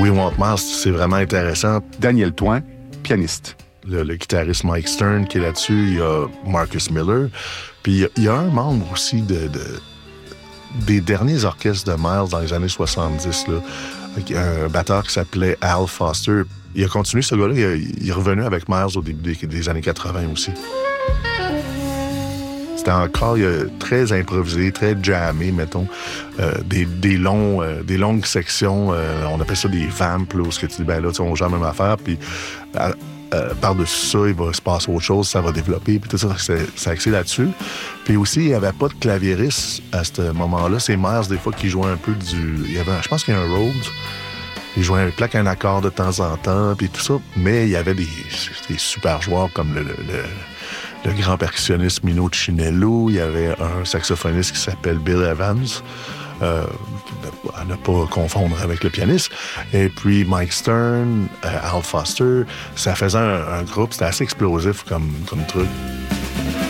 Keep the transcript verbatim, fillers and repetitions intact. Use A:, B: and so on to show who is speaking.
A: We Want Miles, c'est vraiment intéressant.
B: Daniel Thoin, pianiste.
A: Le, le guitariste Mike Stern qui est là-dessus, il y a Marcus Miller. Puis il y a, il y a un membre aussi de, de, des derniers orchestres de Miles dans les années soixante-dix, là, un batteur qui s'appelait Al Foster. Il a continué, ce gars-là, il, a, il est revenu avec Miles au début des, des années quatre-vingt aussi. C'était encore euh, très improvisé, très jammé, mettons. Euh, des, des, longs, euh, des longues sections, euh, on appelle ça des vamps, là, où ce que tu dis, ben là, on joue la même affaire, puis euh, euh, par-dessus ça, il va se passer autre chose, ça va développer, puis tout ça, c'est, c'est axé là-dessus. Puis aussi, il n'y avait pas de clavieriste à ce moment-là. C'est Miles, des fois, qui jouait un peu du... Il y avait, je pense qu'il y a un Rhodes. Il jouait un plaque, un accord de temps en temps, puis tout ça. Mais il y avait des, des super joueurs comme le... le, le le grand percussionniste Mino Chinello, il y avait un saxophoniste qui s'appelle Bill Evans, euh, à ne pas confondre avec le pianiste, et puis Mike Stern, euh, Al Foster, ça faisait un, un groupe, c'était assez explosif comme, comme truc.